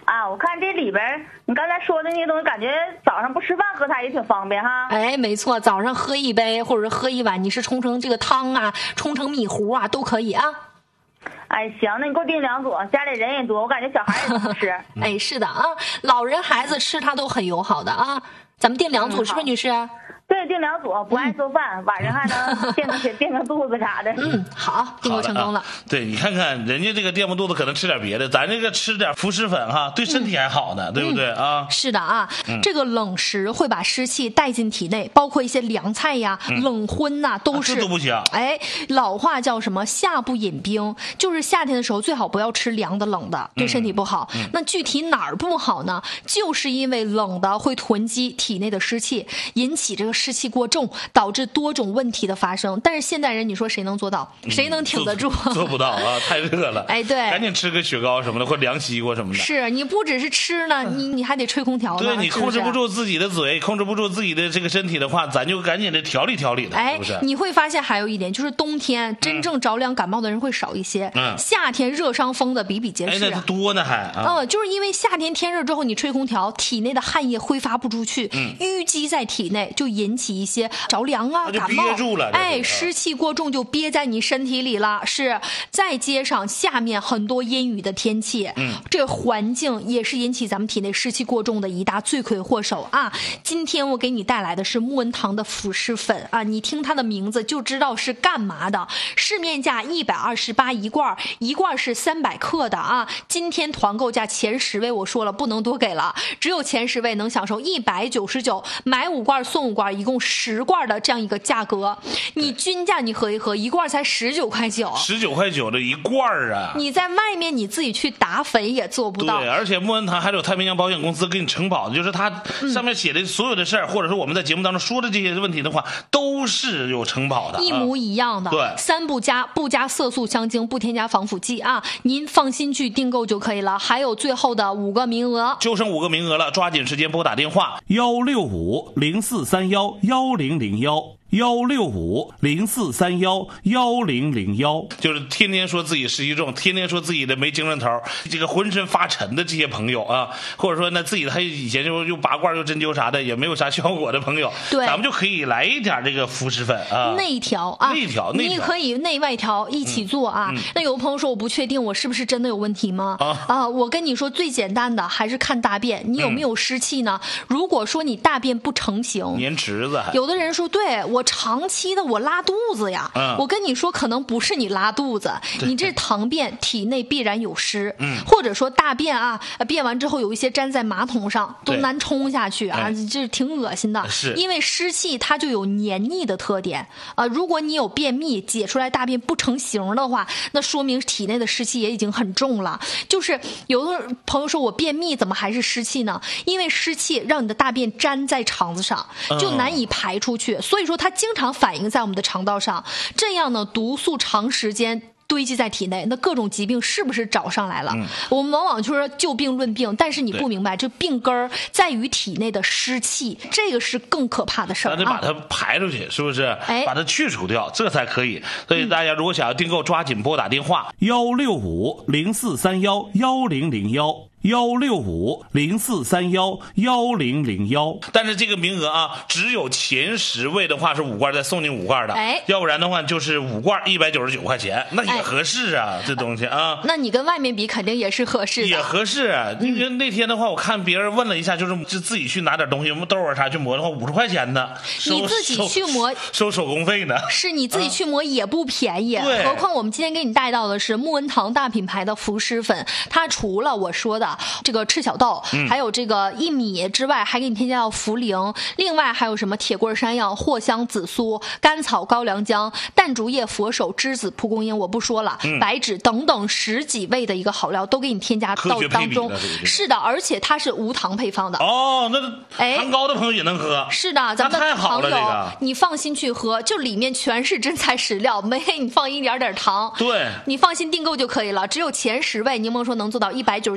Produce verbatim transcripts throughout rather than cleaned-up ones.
啊，我看这里边你刚才说的那个东西，感觉早上不吃饭喝它也挺方便哈。 哎，没错，早上喝一杯或者是喝一碗，你是冲成这个汤啊，冲成米糊啊都可以啊。 哎，行，那你给我订两组，家里人也多，我感觉小孩也能吃。 哎，是的啊，老人孩子吃它都很友好的啊。咱们订两组、嗯、是不是女士？ 对，订两组，不爱做饭，嗯、晚上还能垫个垫个肚子啥的。 嗯，好，订购成功了。 啊、对，你看看人家这个垫不肚子，可能吃点别的，咱这个吃点浮湿粉哈，对身体还好呢，嗯、对不对啊？ 是的啊、嗯，这个冷食会把湿气带进体内，包括一些凉菜呀、嗯、冷荤呐，都是、 啊、这都不行。 哎，老话叫什么？夏不饮冰，就是夏天的时候最好不要吃凉的、冷的，对身体不好。嗯、那具体哪儿不好呢？就是因为冷的会囤积体内的湿气，引起这个湿气过重。导致多种问题的发生，但是现代人你说谁能做到？谁能挺得住？ 嗯、做, 做不到啊，太热了。 哎，对， 赶紧吃个雪糕什么的，或凉西瓜什么的。 是你不只是吃呢，你你还得吹空调呢。 对，你控制不住自己的嘴，控制不住自己的这个身体的话，咱就赶紧的调理调理的。 哎， 是不是？ 你会发现还有一点，就是冬天真正着凉感冒的人会少一些， 嗯， 夏天热伤风的比比皆是、啊。 哎，那多呢还。 嗯、啊呃，就是因为夏天天热之后，你吹空调，体内的汗液挥发不出去，嗯，淤积在体内，就引起一些着凉啊、感冒。 憋住了， 哎，湿气过重就憋在你身体里了。是，再接上下面很多阴雨的天气，嗯，这个环境也是引起咱们体内湿气过重的一大罪魁祸首啊。今天我给你带来的是木文堂的辅湿粉啊，你听它的名字就知道是干嘛的。市面价一百二十八一罐，一罐是三百克的啊。今天团购价前十位我说了不能多给了，只有前十位能享受一百九十九，买五罐送五罐，一共十罐的这样一个价格。你均价你合一合，一罐才十九块九， 十九块九的一罐啊！ 你在外面你自己去打粉也做不到。 对，而且木文堂还有太平洋保险公司给你承保的，就是它上面写的所有的事儿、嗯，或者说我们在节目当中说的这些问题的话，都是有承保的， 一模一样的。 对， 三不加，不加色素香精，不添加防腐剂啊，您放心去订购就可以了。还有最后的五个名额， 就剩五个名额了，抓紧时间拨打电话幺六五零四三幺幺零零幺。幺六五零四三幺幺零零幺，就是天天说自己湿气重，天天说自己的没精神头，这个浑身发沉的这些朋友啊，或者说呢自己他以前就用拔罐用针灸啥的也没有啥效果的朋友， 对， 咱们就可以来一点这个辅湿粉啊， 内调啊， 内调，内调， 你可以内外调一起做啊。嗯嗯、那有的朋友说我不确定我是不是真的有问题吗？啊啊，我跟你说最简单的还是看大便，你有没有湿气呢？嗯、如果说你大便不成形， 粘池子还， 有的人说对我长期的我拉肚子呀，嗯、我跟你说可能不是你拉肚子，你这溏便体内必然有湿，嗯、或者说大便啊便完之后有一些粘在马桶上都难冲下去啊，这挺恶心的。 是因为湿气它就有黏腻的特点啊、呃，如果你有便秘解出来大便不成形的话，那说明体内的湿气也已经很重了。就是有的朋友说我便秘怎么还是湿气呢？因为湿气让你的大便粘在肠子上，就难以排出去，嗯、所以说它经常反映在我们的肠道上，这样呢毒素长时间堆积在体内，那各种疾病是不是找上来了？嗯、我们往往就是说就病论病，但是你不明白，这病根儿在于体内的湿气，这个是更可怕的事儿、啊。 咱得把它排出去，是不是？ 哎， 把它去除掉，这才可以。所以大家如果想要订购，抓紧拨打电话幺六五零四三幺幺零零幺。幺六五零四三幺幺零零幺，但是这个名额啊，只有前十位的话是五罐，再送你五罐的， 哎， 要不然的话就是五罐一百九十九块钱，那也合适啊，哎、这东西啊， 那你跟外面比肯定也是合适的， 也合适。因为那天的话，我看别人问了一下，就是就自己去拿点东西，什么豆啊啥去磨的话，五十块钱呢， 你自己去磨收手工费呢， 是你自己去磨也不便宜， 啊、 何况我们今天给你带到的是木文堂大品牌的辅湿粉，它除了我说的这个赤小豆、嗯、还有这个薏米之外，还给你添加到茯苓，另外还有什么铁棍山药、藿香、紫苏、甘草、高良姜、淡竹叶、佛手、栀子、蒲公英，我不说了、嗯、白芷等等十几味的一个好料都给你添加到当中。是的，而且它是无糖配方的哦，那糖高的朋友也能喝。 是的，咱们的糖友、这个、你放心去喝，就里面全是真材实料，没你放一点点糖。 对， 你放心订购就可以了，只有前十位柠檬说能做到一百九十九，买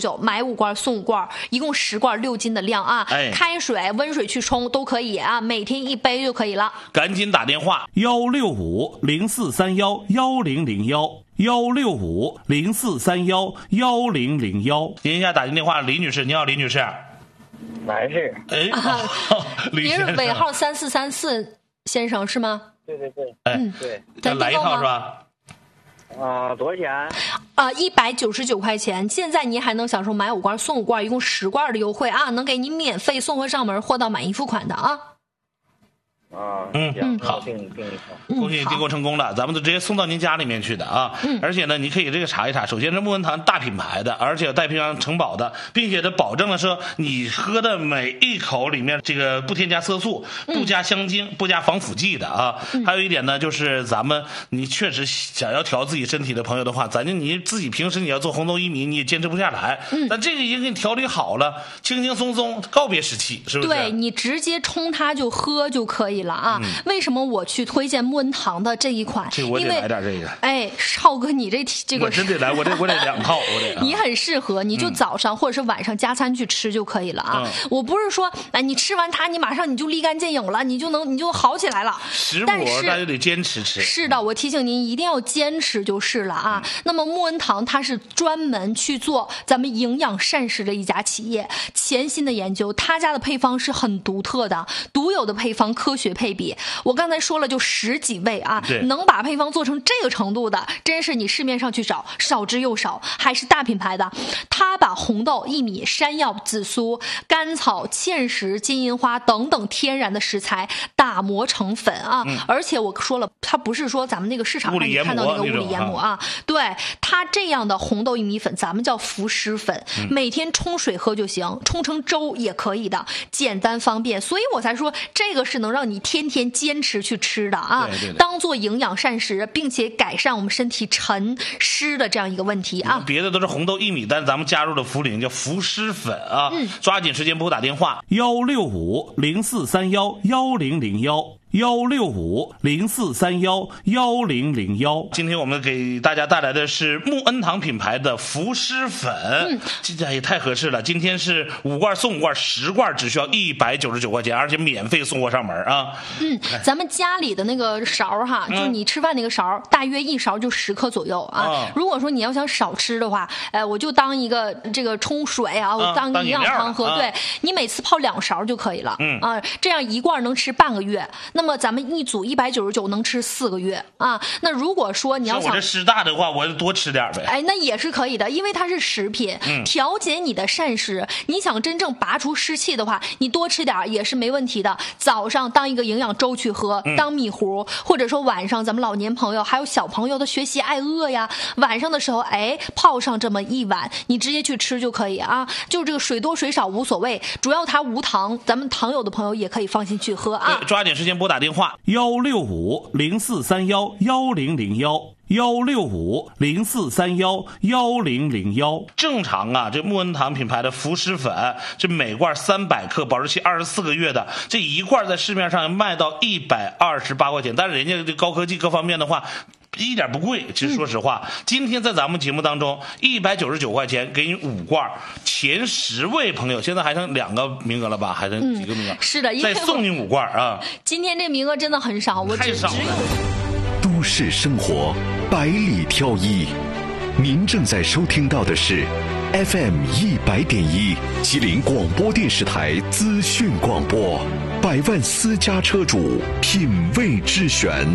五罐送五罐，一共十罐六斤的量啊。 哎， 开水、温水去冲都可以啊，每天一杯就可以了。 赶紧打电话幺六五零四三幺幺零零幺幺六五零四三幺幺零零幺。您一下打进电话，李女士，你好，李女士。 男士。 哎， 啊、 李您是尾号三四三四先生是吗？ 对对对。 哎， 嗯， 对。 来一套是吧？ 啊、呃，多少钱？ 啊、呃，一百九十九块钱。现在您还能享受买五罐送五罐，一共十罐的优惠啊，能给您免费送货上门，货到满意付款的啊。 啊， 嗯嗯， 好， 订订一套，恭喜你订购成功了，咱们都直接送到您家里面去的啊。 嗯， 而且呢，你可以这个查一查，首先是木文堂大品牌的，而且带平安城堡的，并且它保证了说你喝的每一口里面这个不添加色素、不加香精、不加防腐剂的啊。嗯、还有一点呢，就是咱们你确实想要调自己身体的朋友的话，咱就你自己平时你要做红豆薏米，你也坚持不下来。嗯，但这个已经给你调理好了，轻轻松松告别时期，是不是？ 对，你直接冲它就喝就可以了啊。嗯、为什么我去推荐木文堂的这一款？ 这我得来点这个。 哎，少哥，你这这个我真得来，我得我得两套，我得。 你很适合，你就早上或者是晚上加餐去吃就可以了啊。嗯、我不是说，哎，你吃完它，你马上你就立竿见影了，你就能你就好起来了。 食补大家得坚持吃。 是的，我提醒您一定要坚持就是了啊。嗯、那么木文堂它是专门去做咱们营养膳食的一家企业，潜心的研究，他家的配方是很独特的，独有的配方，科学配比。我刚才说了，就十几味啊，能把配方做成这个程度的，真是你市面上去找少之又少，还是大品牌的。他把红豆、薏米、山药、紫苏、甘草、芡实、金银花等等天然的食材打磨成粉啊，嗯、而且我说了，它不是说咱们那个市场上你看到那个物理研磨啊，对，它这样的红豆薏米粉，咱们叫浮湿粉，嗯、每天冲水喝就行，冲成粥也可以的，简单方便，所以我才说这个是能让你天天坚持去吃的啊， 对对对， 当做营养膳食，并且改善我们身体沉湿的这样一个问题啊。 别的都是红豆薏米，但是咱们加入了茯苓，叫浮湿粉啊。嗯，抓紧时间拨打电话幺六五零四三幺幺零零幺。幺六五零四三幺幺零零幺。今天我们给大家带来的是木恩堂品牌的浮湿粉，嗯，这家也太合适了。今天是五罐送五罐，十罐只需要一百九十九块钱，而且免费送货上门啊。 嗯，咱们家里的那个勺哈，嗯、就是你吃饭那个勺，大约一勺就十克左右啊。啊如果说你要想少吃的话，哎，我就当一个这个冲水啊，我当营养汤喝。啊、对，你每次泡两勺就可以了。嗯啊，这样一罐能吃半个月。那那么咱们一组一百九十九能吃四个月啊。那如果说你要想我这湿大的话，我就多吃点呗。 哎，那也是可以的，因为它是食品，嗯、调节你的膳食。你想真正拔出湿气的话，你多吃点也是没问题的。早上当一个营养粥去喝，嗯、当米糊，或者说晚上咱们老年朋友还有小朋友的学习爱饿呀，晚上的时候哎泡上这么一碗，你直接去吃就可以啊。就这个水多水少无所谓，主要它无糖，咱们糖友的朋友也可以放心去喝啊。 抓紧时间拨打电话幺六五零四三幺幺零零幺。幺六五零四三幺幺零零幺。正常啊，这木恩堂品牌的浮湿粉，这每罐三百克，保质期二十四个月的，这一罐在市面上卖到一百二十八块钱，但是人家这高科技各方面的话。一点不贵，其实说实话，嗯、今天在咱们节目当中，一百九十九块钱给你五罐，前十位朋友，现在还剩两个名额了吧？还剩几个名额？ 嗯、是的， 再送你五罐啊！ 今天这名额真的很少，我太少了。 都市生活百里挑一，您正在收听到的是 F M 一百点一吉林广播电视台资讯广播，百万私家车主品味之选。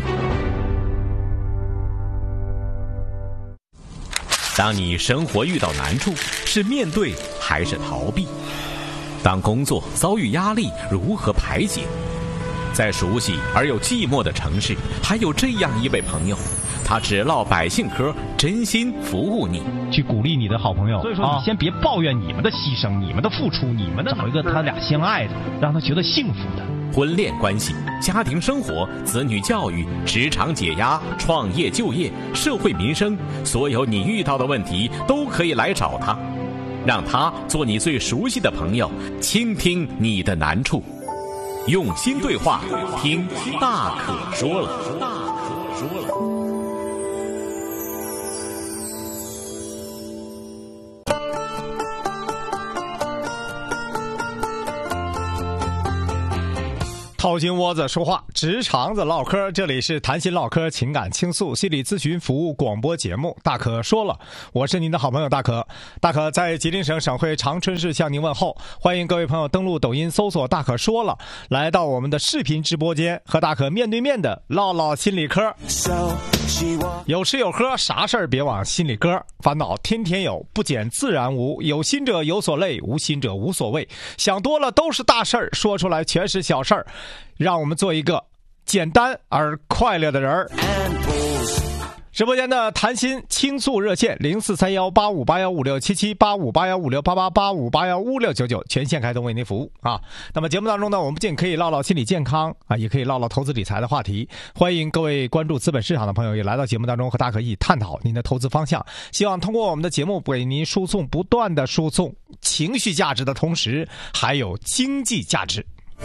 当你生活遇到难处，是面对还是逃避？当工作遭遇压力，如何排解？在熟悉而又寂寞的城市，还有这样一位朋友，他只唠百姓嗑，真心服务你， 去鼓励你的好朋友。所以说，你先别抱怨你们的牺牲、你们的付出、你们的找一个他俩相爱的，让他觉得幸福的。 婚恋关系、家庭生活、子女教育、职场解压、创业就业、社会民生，所有你遇到的问题都可以来找他，让他做你最熟悉的朋友，倾听你的难处，用心对话，听大可说了。大可说了。 掏心窝子说话，直肠子唠嗑，这里是谈心唠嗑情感倾诉心理咨询服务广播节目，大可说了，我是您的好朋友大可。大可在吉林省省会长春市向您问候，欢迎各位朋友登录抖音搜索大可说了，来到我们的视频直播间，和大可面对面的唠唠心理嗑。有吃有喝，啥事儿别往心里搁，烦恼天天有，不减自然无，有心者有所累，无心者无所谓，想多了都是大事儿，说出来全是小事儿。让我们做一个简单而快乐的人儿。直播间的谈心倾诉热线零四三幺八五八幺五六七七八五八幺五六八八八五八幺五六九九全线开通为您服务啊。那么节目当中呢，我们不仅可以唠唠心理健康啊，也可以唠唠投资理财的话题。欢迎各位关注资本市场的朋友也来到节目当中，和大家一起探讨您的投资方向。希望通过我们的节目给您输送不断的输送情绪价值的同时，还有经济价值。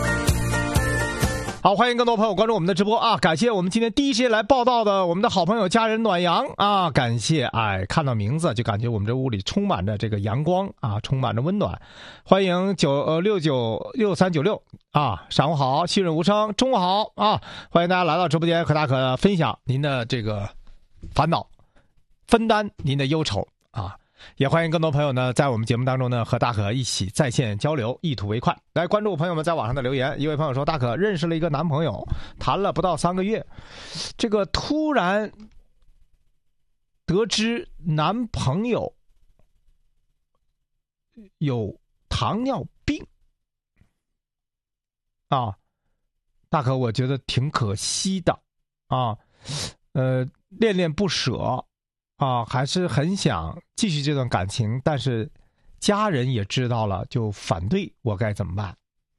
好，欢迎更多朋友关注我们的直播啊！感谢我们今天第一时间来报道的我们的好朋友家人暖阳啊！感谢，哎，看到名字就感觉我们这屋里充满着这个阳光啊，充满着温暖。欢迎九呃六九六三九六啊，上午好，细润无声，中午好啊！欢迎大家来到直播间和大家分享您的这个烦恼，分担您的忧愁啊！也欢迎更多朋友呢，在我们节目当中呢，和大可一起在线交流，一吐为快。来关注朋友们在网上的留言。一位朋友说，大可认识了一个男朋友，谈了不到三个月，这个突然得知男朋友有糖尿病啊，大可我觉得挺可惜的啊，呃，恋恋不舍。啊，还是很想继续这段感情，但是家人也知道了，就反对，我该怎么办？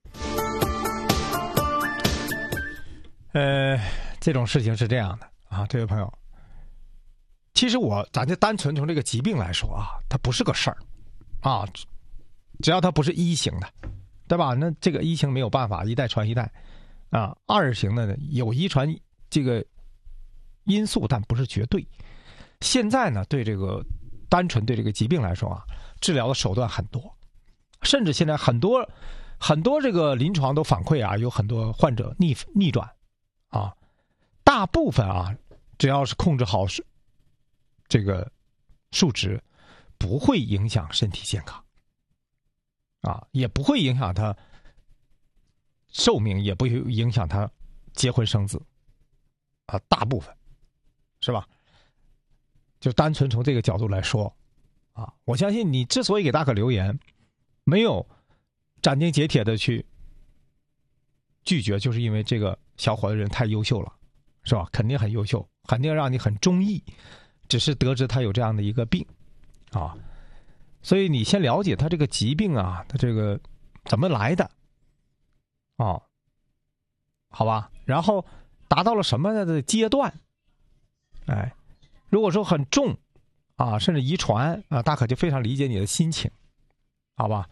呃，这种事情是这样的啊，这位朋友，其实我咱就单纯从这个疾病来说啊，它不是个事儿啊，只要它不是一型的，对吧？那这个一型没有办法一代传一代啊，二型的呢有遗传这个因素，但不是绝对。现在呢，对这个单纯对这个疾病来说啊，治疗的手段很多，甚至现在很多很多这个临床都反馈啊，有很多患者逆逆转啊，大部分啊，只要是控制好这个数值，不会影响身体健康啊，也不会影响他寿命，也不会影响他结婚生子啊，大部分是吧？就单纯从这个角度来说啊，我相信你之所以给大可留言，没有斩钉截铁的去拒绝，就是因为这个小伙子人太优秀了，是吧？肯定很优秀，肯定让你很中意，只是得知他有这样的一个病啊，所以你先了解他这个疾病啊，他这个怎么来的啊，好吧？然后达到了什么样的阶段，哎。如果说很重啊，甚至遗传啊，大可就非常理解你的心情，好吧？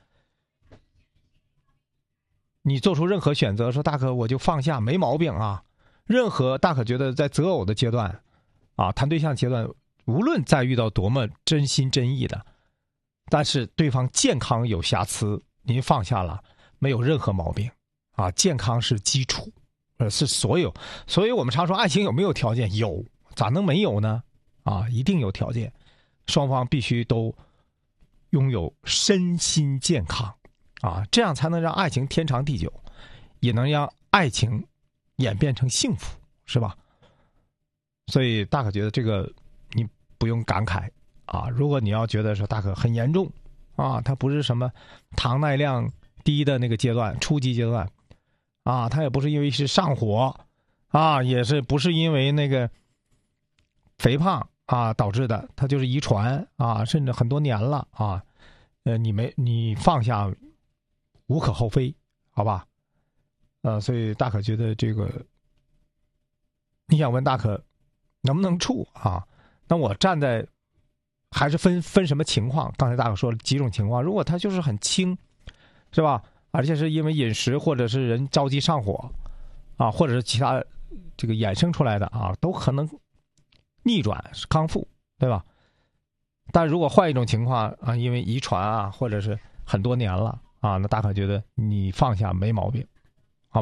你做出任何选择，说大可我就放下，没毛病啊。任何大可觉得在择偶的阶段啊，谈对象阶段，无论再遇到多么真心真意的，但是对方健康有瑕疵，您放下了，没有任何毛病啊。健康是基础，呃，是所有。所以我们常说爱情有没有条件？有，咋能没有呢？啊，一定有条件，双方必须都拥有身心健康啊，这样才能让爱情天长地久，也能让爱情演变成幸福，是吧？所以大可觉得这个你不用感慨啊。如果你要觉得说大可很严重啊，它不是什么糖耐量低的那个阶段，初级阶段啊，它也不是因为是上火啊，也是不是因为那个肥胖啊导致的，它就是遗传啊，甚至很多年了啊，呃，你没你放下无可厚非，好吧？呃，所以大可觉得这个，你想问大可能不能处啊？那我站在还是分分什么情况？刚才大可说了几种情况，如果他就是很轻，是吧？而且是因为饮食或者是人着急上火啊，或者是其他这个衍生出来的啊，都可能逆转康复，对吧？但如果换一种情况啊，因为遗传啊，或者是很多年了啊，那大可觉得你放下没毛病，好吧？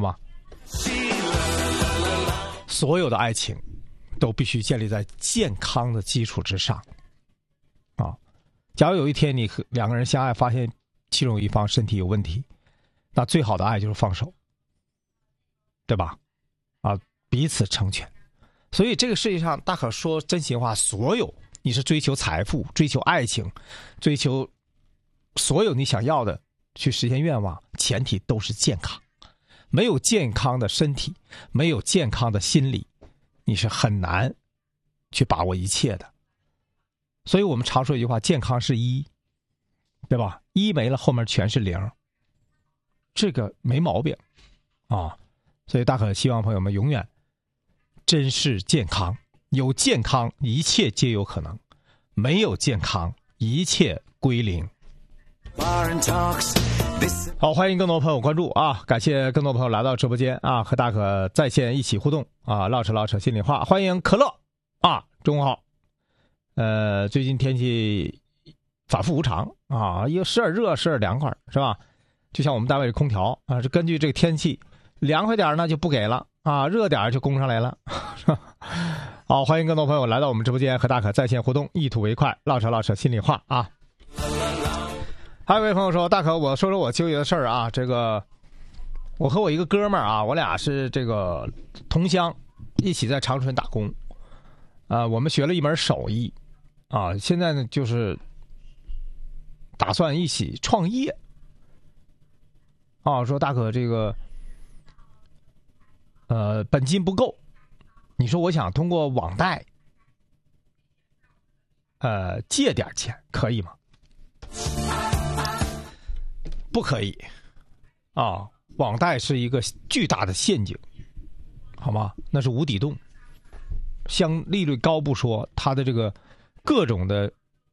所有的爱情都必须建立在健康的基础之上啊！假如有一天你和两个人相爱，发现其中有一方身体有问题，那最好的爱就是放手，对吧？啊，彼此成全。所以这个世界上，大可说真心话，所有你是追求财富、追求爱情、追求所有你想要的去实现愿望，前提都是健康。没有健康的身体，没有健康的心理，你是很难去把握一切的。所以我们常说一句话，健康是一，对吧？一没了，后面全是零，这个没毛病啊。所以大可希望朋友们永远珍视健康，有健康一切皆有可能，没有健康一切归零。好，欢迎更多朋友关注啊！感谢更多朋友来到直播间啊，和大可在线一起互动啊，唠扯唠扯心里话。欢迎可乐啊，中午好。呃，最近天气反复无常啊，一个时而热，时而凉快，是吧？就像我们单位的空调啊，是根据这个天气，凉快点呢就不给了啊，热点就供上来了，是吧？好，欢迎更多朋友来到我们直播间和大可在线互动，一吐为快，唠扯唠扯心里话啊。还有一位朋友说，大可我说说我纠结的事儿啊，这个我和我一个哥们儿啊，我俩是这个同乡，一起在长春打工啊、呃，我们学了一门手艺啊，现在呢就是打算一起创业啊，说大可这个呃本金不够，你说我想通过网贷呃借点钱可以吗？不可以啊！网贷是一个巨大的陷阱，好吗？那是无底洞，相利率高不说，它的这个各种的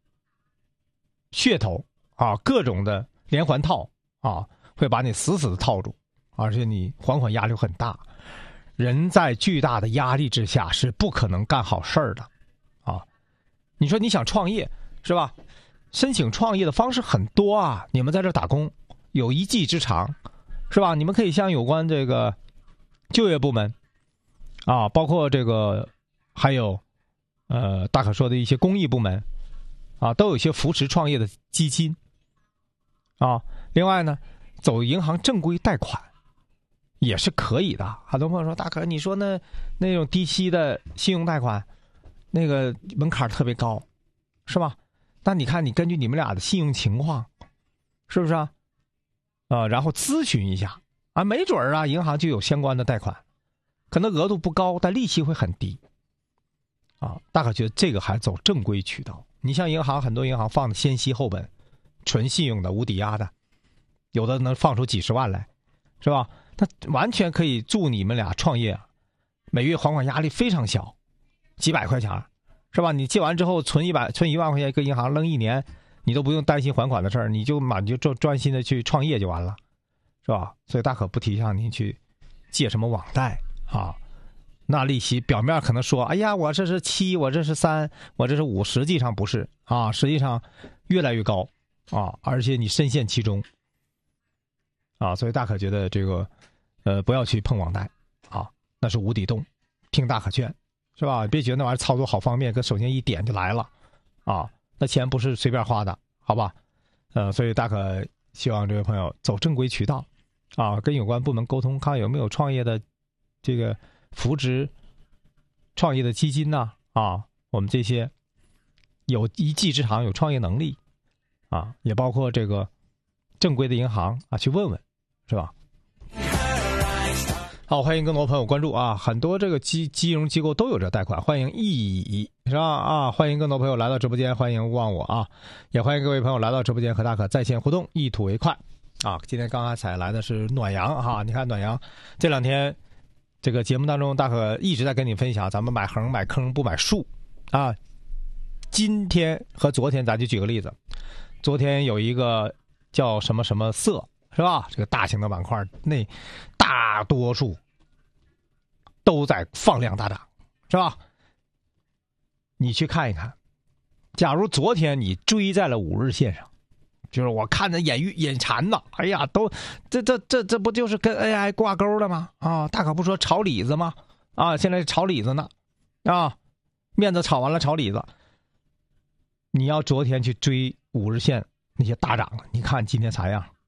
噱头啊，各种的连环套啊，会把你死死的套住，而且你还款压力很大。人在巨大的压力之下是不可能干好事儿的啊！你说你想创业是吧？申请创业的方式很多啊，你们在这打工有一技之长，是吧？你们可以向有关这个就业部门啊，包括这个还有呃大可说的一些公益部门啊，都有一些扶持创业的基金啊。另外呢，走银行正规贷款也是可以的。很多朋友说，大可你说那那种低息的信用贷款，那个门槛特别高，是吧？那你看，你根据你们俩的信用情况，是不是啊？啊、呃，然后咨询一下啊，没准儿啊，银行就有相关的贷款，可能额度不高，但利息会很低。啊，大可觉得这个还走正规渠道。你像银行，很多银行放的先息后本，纯信用的、无抵押的，有的能放出几十万来，是吧？那完全可以助你们俩创业，每月还款压力非常小，几百块钱。是吧？你借完之后存一百、存一万块钱，搁银行扔一年，你都不用担心还款的事儿，你就满就专专心的去创业就完了，是吧？所以大可不提倡您去借什么网贷啊，那利息表面可能说，哎呀，我这是七，我这是三，我这是五，实际上不是啊，实际上越来越高啊，而且你深陷其中啊，所以大可觉得这个呃不要去碰网贷啊，那是无底洞，听大可劝。是吧？别觉得那玩意儿操作好方便，跟手机一点就来了，啊，那钱不是随便花的，好吧？呃，所以大可希望这位朋友走正规渠道，啊，跟有关部门沟通，看有没有创业的这个扶植创业的基金呐、啊，啊，我们这些有一技之长、有创业能力，啊，也包括这个正规的银行啊，去问问，是吧？好，欢迎更多朋友关注啊！很多这个金金融机构都有这贷款，欢迎易是吧？啊，欢迎更多朋友来到直播间，欢迎勿忘我啊！也欢迎各位朋友来到直播间和大可在线互动，一吐为快啊！今天刚刚才来的是暖阳哈，你看暖阳这两天这个节目当中，大可一直在跟你分享，咱们买横买坑不买竖啊。今天和昨天，咱就举个例子，昨天有一个叫什么什么色是吧？这个大型的板块那。大多数都在放量大涨，是吧？你去看一看，假如昨天你追在了五日线上， 就是我看着眼欲眼馋呐，哎呀，都这这这这不就是跟 A I 挂钩的吗？啊，大可不说炒李子吗？啊，现在炒李子呢，啊，面子炒完了炒李子。你要昨天去追五日线那些大涨了，你看今天啥样？